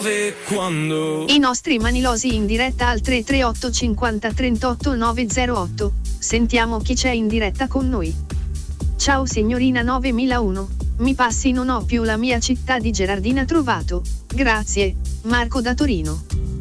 dove e quando. I nostri manilosi in diretta al 338 50 38 908. Sentiamo chi c'è in diretta con noi. Ciao signorina 9001, mi passi, non ho più la mia città di Gerardina trovato. Grazie, Marco da Torino.